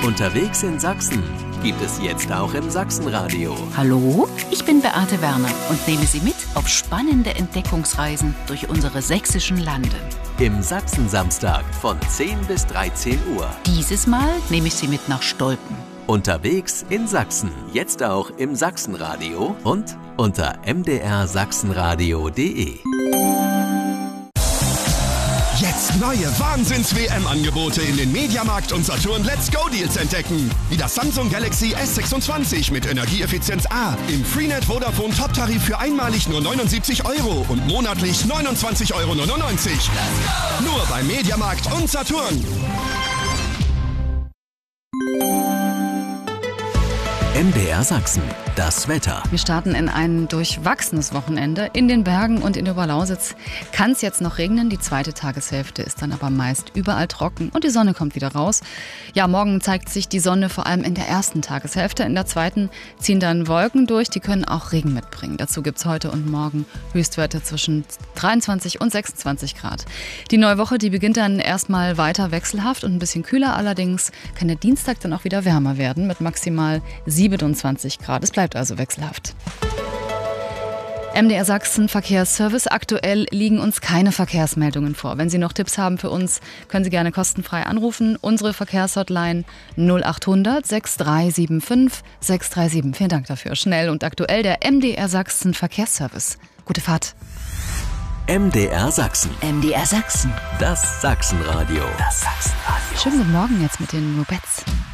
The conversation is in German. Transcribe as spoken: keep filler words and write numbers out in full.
Unterwegs in Sachsen gibt es jetzt auch im Sachsenradio. Hallo, ich bin Beate Werner und nehme Sie mit auf spannende Entdeckungsreisen durch unsere sächsischen Lande. Im Sachsen-Samstag von zehn bis dreizehn Uhr. Dieses Mal nehme ich Sie mit nach Stolpen. Unterwegs in Sachsen, jetzt auch im Sachsenradio und unter m d r sachsenradio punkt d e. Jetzt neue Wahnsinns-W M-Angebote in den Mediamarkt und Saturn Let's Go Deals entdecken. Wie das Samsung Galaxy S sechsundzwanzig mit Energieeffizienz A im Freenet Vodafone Top-Tarif für einmalig nur neunundsiebzig Euro und monatlich neunundzwanzig Euro neunundneunzig. Nur bei Mediamarkt und Saturn. M D R Sachsen, das Wetter. Wir starten in ein durchwachsenes Wochenende. In den Bergen und in Oberlausitz kann es jetzt noch regnen. Die zweite Tageshälfte ist dann aber meist überall trocken und die Sonne kommt wieder raus. Ja, morgen zeigt sich die Sonne vor allem in der ersten Tageshälfte. In der zweiten ziehen dann Wolken durch, die können auch Regen mitbringen. Dazu gibt es heute und morgen Höchstwerte zwischen dreiundzwanzig und sechsundzwanzig Grad. Die neue Woche, die beginnt dann erstmal weiter wechselhaft und ein bisschen kühler. Allerdings kann der Dienstag dann auch wieder wärmer werden mit maximal siebenundzwanzig Grad. Es bleibt also wechselhaft. M D R Sachsen Verkehrsservice. Aktuell liegen uns keine Verkehrsmeldungen vor. Wenn Sie noch Tipps haben für uns, können Sie gerne kostenfrei anrufen. Unsere Verkehrshotline null achthundert sechs drei sieben fünf sechs drei sieben. Vielen Dank dafür. Schnell und aktuell der M D R Sachsen Verkehrsservice. Gute Fahrt. M D R Sachsen. M D R Sachsen. Das Sachsenradio. Das Sachsenradio. Schönen guten Morgen jetzt mit den Mopeds.